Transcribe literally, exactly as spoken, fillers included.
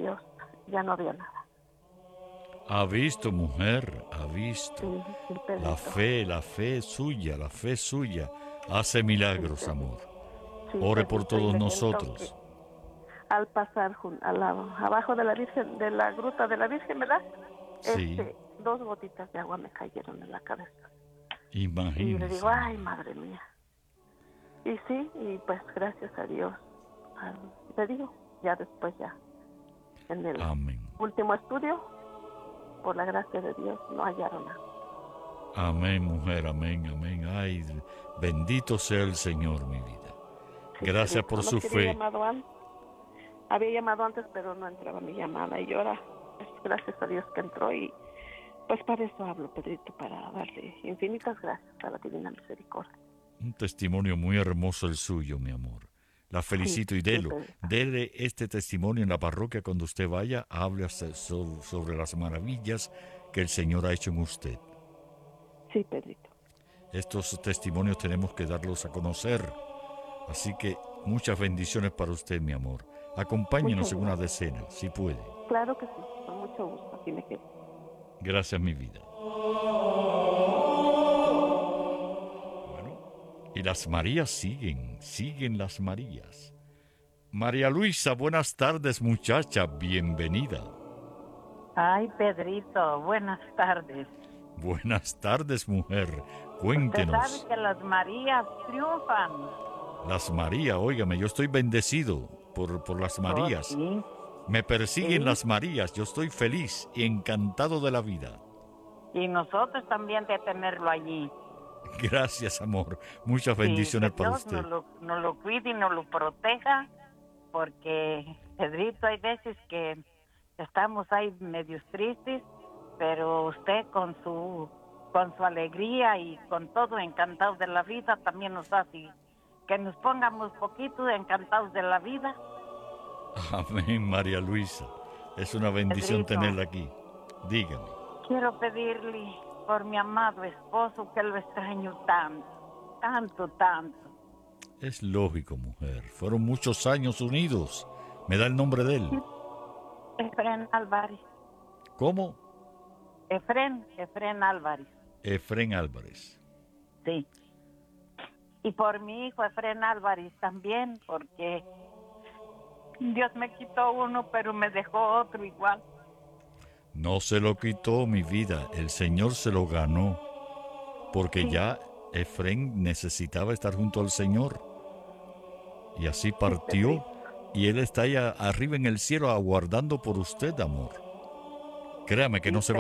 Dios, ya no había nada. Ha visto, mujer, ha visto. Sí, sí, Pedrito. La fe, la fe es suya, la fe es suya. Hace milagros, Sí, amor. sí, Ore por Pedrito, y todos le cuento que nosotros. al pasar jun- a la, abajo de la Virgen, de la gruta de la Virgen, ¿verdad? Sí, Este, dos gotitas de agua me cayeron en la cabeza. Y le imagínese, digo, ay, mujer. madre mía. Y sí, y pues gracias a Dios, ah, te digo, ya después ya, en el Amén. último estudio, por la gracia de Dios, no hallaron nada. Amén, mujer, amén, amén. Ay, bendito sea el Señor, mi vida. Sí, Gracias Pedrito, por nomás su que había fe. llamado antes, había llamado antes, pero no entraba mi llamada, y ahora, pues, gracias a Dios que entró, y pues para eso hablo, Pedrito, para darle infinitas gracias a la Divina Misericordia. Un testimonio muy hermoso el suyo, mi amor. La Sí, felicito y sí, delo. Pedrito. Dele este testimonio en la parroquia cuando usted vaya. Hable so- so- sobre las maravillas que el Señor ha hecho en usted. Sí, Pedrito. Estos testimonios tenemos que darlos a conocer. Así que muchas bendiciones para usted, mi amor. Acompáñenos Muchas en una gracias. decena, si puede. Claro que sí, con mucho gusto, aquí me quedo. Gracias, mi vida. Bueno, y las Marías siguen, siguen las Marías. María Luisa, buenas tardes, muchacha, bienvenida. Ay, Pedrito, buenas tardes. Buenas tardes, mujer, Usted sabe cuéntenos. que las Marías triunfan. Las Marías, óigame, yo estoy bendecido por, por las Oh, Marías. sí, Me persiguen sí. las Marías, yo estoy feliz y encantado de la vida. Y nosotros también de tenerlo allí. Gracias, amor. Muchas Sí, que bendiciones para Dios nos usted. lo, nos lo cuide y nos lo proteja, porque, Pedrito, hay veces que estamos ahí medios tristes, pero usted con su con su alegría y con todo encantados de la vida también nos hace que nos pongamos poquito encantados de la vida. Amén, María Luisa. Es una bendición Pedrito, tenerla aquí. Dígame. quiero pedirle por mi amado esposo que lo extraño tanto, tanto, tanto. Es lógico, mujer. Fueron muchos años unidos. ¿Me da el nombre de él? Efren Álvarez, ¿Cómo? Efren, Efren Álvarez, Efrén Álvarez. sí. Y por mi hijo Efren Álvarez también, porque Dios me quitó uno, pero me dejó otro igual. No se lo quitó mi vida. El Señor se lo ganó. Porque Sí, ya Efrén necesitaba estar junto al Señor. Y así Sí, partió. Pedrito. Y Él está allá arriba en el cielo aguardando por usted, amor. Créame que no sí, se va